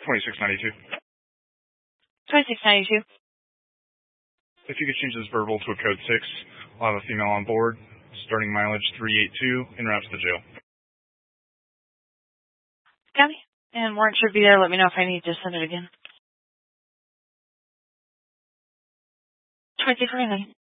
2692. 2692. If you could change this verbal to a code 6, I'll have a female on board, starting mileage 382, en route to the jail. Copy. And warrant should be there. Let me know if I need to send it again. 2490.